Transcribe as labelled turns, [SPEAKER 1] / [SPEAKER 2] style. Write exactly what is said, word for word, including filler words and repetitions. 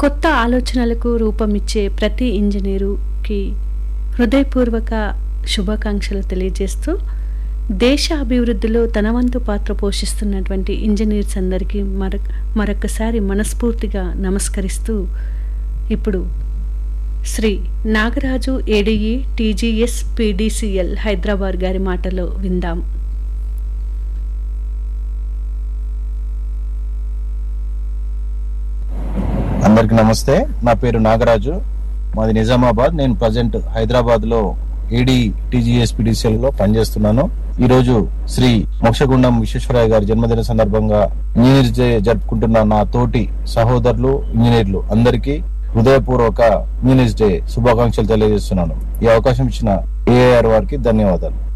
[SPEAKER 1] కొత్త ఆలోచనలకు రూపమిచ్చే ప్రతి ఇంజనీరుకి హృదయపూర్వక శుభాకాంక్షలు తెలియజేస్తూ దేశ అభివృద్ధిలో తన వంతు పాత్ర పోషిస్తున్నటువంటి ఇంజనీర్స్ అందరికీ మర మరొకసారి మనస్ఫూర్తిగా నమస్కరిస్తూ ఇప్పుడు Shri Nagaraju ADE TGS PDCL Hyderabad గారి మాటలో విందాం.
[SPEAKER 2] అందరికి నమస్తే. నా పేరు నాగరాజు, మాది నిజామాబాద్. నేను ప్రజెంట్ హైదరాబాద్ లో ఏడీ టీజీఎస్ పీడీసీఎల్ లో పనిచేస్తున్నాను. ఈ రోజు శ్రీ మోక్షగుండం విశ్వేశ్వరయ్య గారి జన్మదిన సందర్భంగా ఇంజనీర్స్ డే జరుపుకుంటున్న నా తోటి సహోదరులు ఇంజనీర్లు అందరికీ హృదయపూర్వక ఇంజనీర్స్ డే శుభాకాంక్షలు తెలియజేస్తున్నాను. ఈ అవకాశం ఇచ్చిన ఏఐఆర్ వారికి ధన్యవాదాలు.